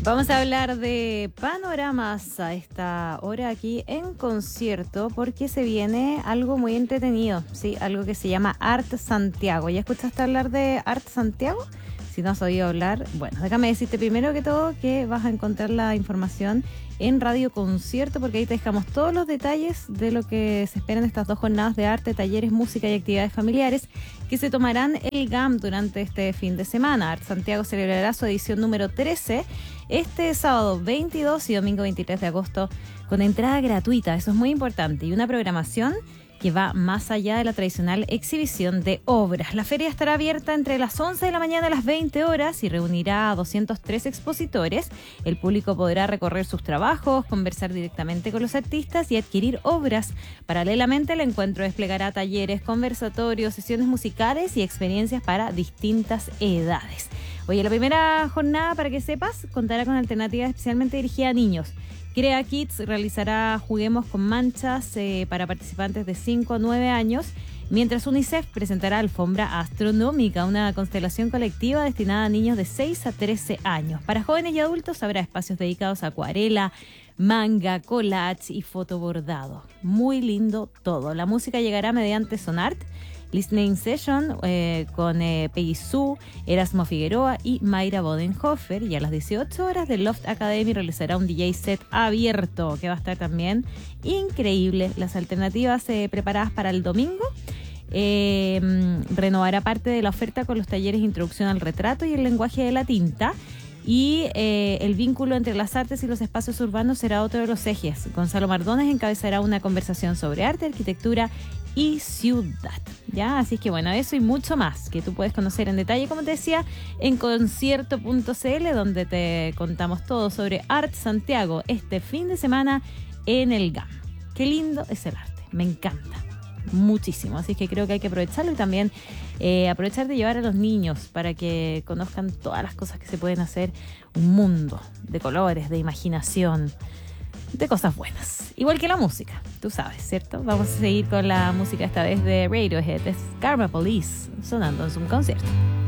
Vamos a hablar de panoramas a esta hora aquí en concierto porque se viene algo muy entretenido, sí, algo que se llama Art Santiago. ¿Ya escuchaste hablar de Art Santiago? Si no has oído hablar, bueno, déjame decirte primero que todo que vas a encontrar la información en Radio Concierto, porque ahí te dejamos todos los detalles de lo que se esperan estas 2 jornadas de arte, talleres, música y actividades familiares que se tomarán el GAM durante este fin de semana. Art Santiago celebrará su edición número 13 este sábado 22 y domingo 23 de agosto con entrada gratuita. Eso es muy importante, y una programación que va más allá de la tradicional exhibición de obras. La feria estará abierta entre las 11 de la mañana a las 20 horas y reunirá a 203 expositores. El público podrá recorrer sus trabajos, conversar directamente con los artistas y adquirir obras. Paralelamente, el encuentro desplegará talleres, conversatorios, sesiones musicales y experiencias para distintas edades. Oye, la primera jornada, para que sepas, contará con alternativas especialmente dirigidas a niños. Crea Kids realizará Juguemos con Manchas para participantes de 5 a 9 años, mientras UNICEF presentará Alfombra Astronómica, una constelación colectiva destinada a niños de 6 a 13 años. Para jóvenes y adultos habrá espacios dedicados a acuarela, manga, collage y fotobordado. Muy lindo todo. La música llegará mediante Sonart, Listening Session con Peggy Sue, Erasmo Figueroa y Mayra Bodenhofer, y a las 18 horas The Loft Academy realizará un DJ set abierto que va a estar también increíble. Las alternativas preparadas para el domingo renovará parte de la oferta con los talleres de Introducción al Retrato y el Lenguaje de la Tinta, y el vínculo entre las artes y los espacios urbanos será otro de los ejes. Gonzalo Mardones encabezará una conversación sobre arte, arquitectura y ciudad, ¿ya? Así es que bueno, eso y mucho más que tú puedes conocer en detalle, como te decía, en concierto.cl, donde te contamos todo sobre Art Santiago este fin de semana en el GAM. Qué lindo es el arte, me encanta muchísimo, así que creo que hay que aprovecharlo y también aprovechar de llevar a los niños para que conozcan todas las cosas que se pueden hacer, un mundo de colores, de imaginación, de cosas buenas, igual que la música, tú sabes, ¿cierto? Vamos a seguir con la música esta vez de Radiohead, es Karma Police, sonando en su concierto.